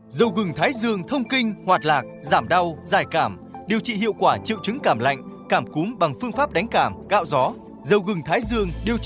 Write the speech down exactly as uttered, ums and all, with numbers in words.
Dầu gừng Thái Dương thông kinh, hoạt lạc, giảm đau, giải cảm, điều trị hiệu quả triệu chứng cảm lạnh, cảm cúm bằng phương pháp đánh cảm, cạo gió. Dầu gừng Thái Dương điều trị